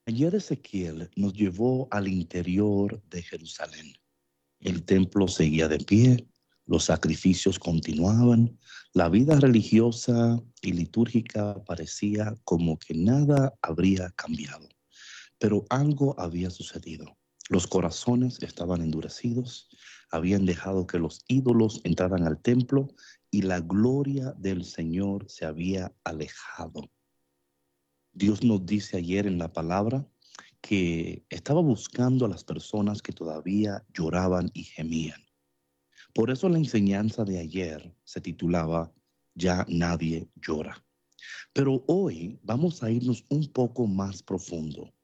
Ayer Ezequiel nos llevó al interior de Jerusalén. El templo seguía de pie, los sacrificios continuaban, la vida religiosa y litúrgica parecía como que nada habría cambiado. Pero algo había sucedido. Los corazones estaban endurecidos, habían dejado que los ídolos entraran al templo y la gloria del Señor se había alejado. Dios nos dice ayer en la palabra que estaba buscando a las personas que todavía lloraban y gemían. Por eso la enseñanza de ayer se titulaba Ya nadie llora. Pero hoy vamos a irnos un poco más profundo